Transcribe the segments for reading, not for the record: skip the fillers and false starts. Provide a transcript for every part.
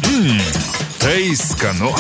Tai skanu.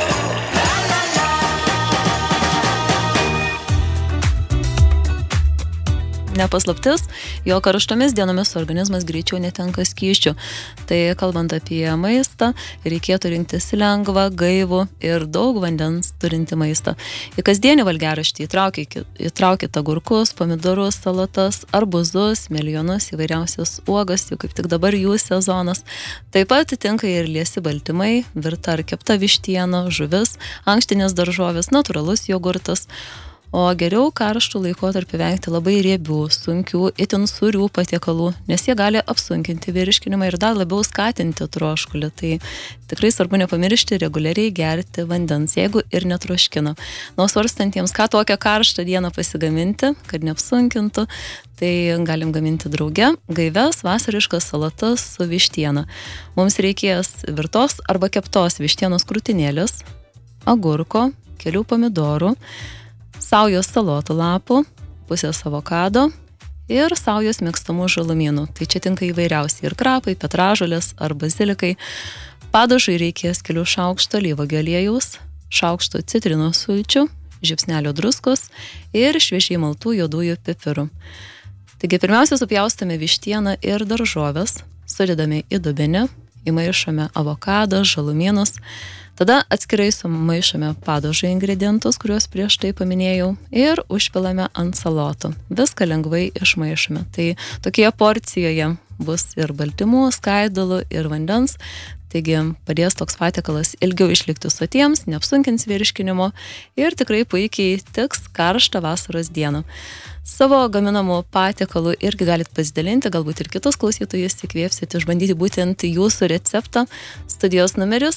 Nepaslaptis, jo karštomis dienomis organizmas greičiau netenka skysčių. Tai kalbant apie maistą, reikėtų rinktis lengvą, gaivų ir daug vandens turinti maistą. Į kasdienį valgiaraštį įtraukite agurkus, pomidorus, salatas, arbūzus, milijonus, įvairiausias uogas, jau kaip tik dabar jų sezonas. Taip pat tinka ir liesi baltymai, virta ar kepta vištiena, žuvis, ankštinės daržovės, natūralus jogurtas. O geriau karštų laikotarpį vengti labai riebių, sunkių, itin sūrių patiekalų, nes jie gali apsunkinti virškinimą ir dar labiau skatinti troškulį. Tai tikrai svarbu nepamiršti reguliariai gerti vandens, jeigu ir netroškina. Na, svarstantiems, ką tokią karštą dieną pasigaminti, kad neapsunkintų, tai galim gaminti drauge gaivias vasariškas salatas su vištiena. Mums reikės virtos arba keptos vištienos krūtinėlės, agurko, kelių pomidorų, saujos salotų lapų, pusės avokado ir saujos mėgstamų žalumynų. Tai čia tinka įvairiausiai ir krapai, petražolės ar bazilikai. Padažui reikės kelių šaukštų alyvuogių aliejaus, šaukšto citrinos sulčių, žiupsnelio druskos ir šviežiai maltų juodųjų pipirų. Taigi pirmiausia supjaustome vištieną ir daržoves, sudedame į dubenį, įmaišome avokadą, žalumynus. Tada atskirai sumaišome padažo ingredientus, kuriuos prieš tai paminėjau, ir užpilame ant salotų. Viską lengvai išmaišome. Tai tokie porcijoje bus ir baltymų, skaidulų, ir vandens. Taigi padės toks patiekalas ilgiau išlikti sotiems, neapsunkins virškinimo ir tikrai puikiai tiks karštą vasaros dieną. Savo gaminamų patiekalų irgi galit pasidalinti, galbūt ir kitus klausytojus įkvėpsite išbandyti būtent jūsų receptą. Studijos numeris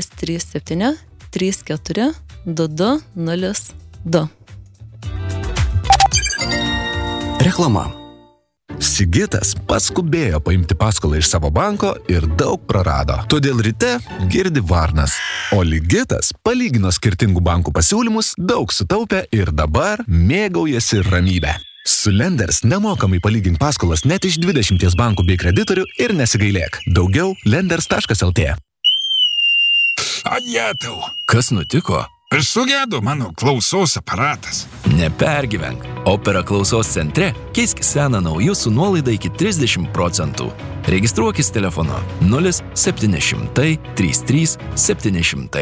037 34 2202. Reklama. Sigitas paskubėjo paimti paskolą iš savo banko ir daug prarado. Todėl ryte girdi varnas. O Ligitas palygino skirtingų bankų pasiūlymus, daug sutaupė ir dabar mėgaujasi ramybę. Su Lenders nemokamai palygink paskolas net iš 20 bankų bei kreditorių ir nesigailėk. Daugiau lenders.lt. Ajetau. Kas nutiko? Sugedo mano klausos aparatas. Nepergyvenk. Opera klausos centre keisk seną nauju su nuolaida iki 30%. Registruokis telefonu 0700 33 700.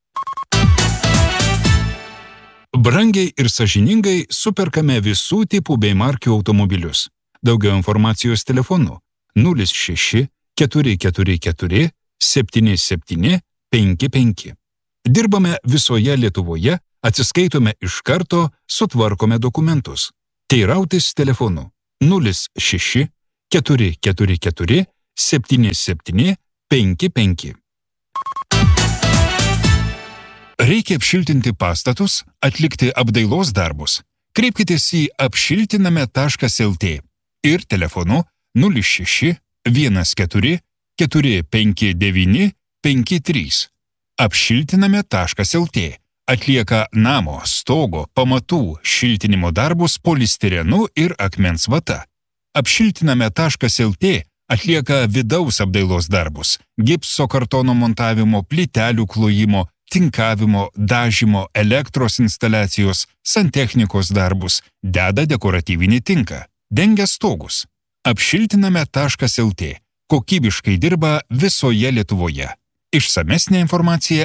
Brangiai ir sąžiningai superkame visų tipų bei markių automobilius. Daugiau informacijos telefonu 06 444 77 55. Dirbame visoje Lietuvoje, atsiskaitome iš karto, sutvarkome dokumentus. Teirautis telefonu 06 444 77 55. Reikia apšiltinti pastatus, atlikti apdailos darbus. Kreipkitės į apšiltiname.lt ir telefonu 06 14 459 53. Apšiltiname.lt atlieka namo, stogo, pamatų šiltinimo darbus polistirenu ir akmens vata. Apšiltiname.lt atlieka vidaus apdailos darbus, gipso kartono montavimo, plytelių klojimo, tinkavimo, dažymo, elektros instaliacijos, santechnikos darbus, deda dekoratyvinį tinką, dengia stogus. Apšiltiname.lt kokybiškai dirba visoje Lietuvoje. Išsamesnė informacija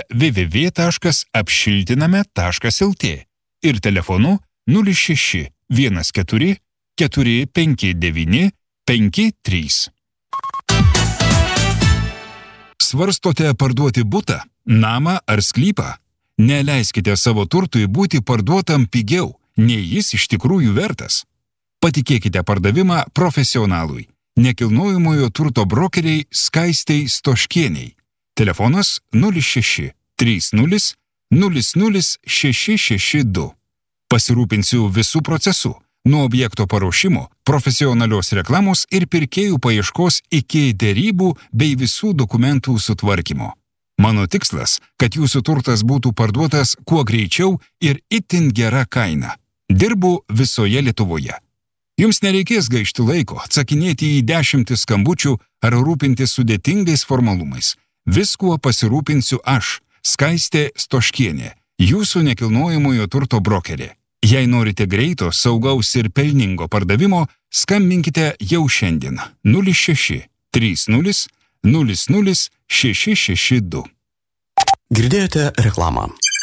www.apšiltiname.lt ir telefonu 06 14 459 53. Svarstote parduoti butą, namą ar sklypą? Neleiskite savo turtui būti parduotam pigiau, nei jis iš tikrųjų vertas. Patikėkite pardavimą profesionalui, nekilnojamojo turto brokeriai Skaistei Stoškieniai. Telefonas 06 30 00 662. Pasirūpinsiu visų procesų, nuo objekto paruošimo, profesionalios reklamos ir pirkėjų paieškos iki derybų bei visų dokumentų sutvarkymo. Mano tikslas, kad jūsų turtas būtų parduotas kuo greičiau ir itin gera kaina. Dirbu visoje Lietuvoje. Jums nereikės gaišti laiko, atsakinėti į 10 skambučių ar rūpintis sudėtingais formalumais. Viskuo pasirūpinsiu aš, Skaistė Stoškienė, jūsų nekilnojamojo turto brokerė. Jei norite greito, saugaus ir pelningo pardavimo, skambinkite jau šiandien 06 30 00 662. Girdėjote reklamą.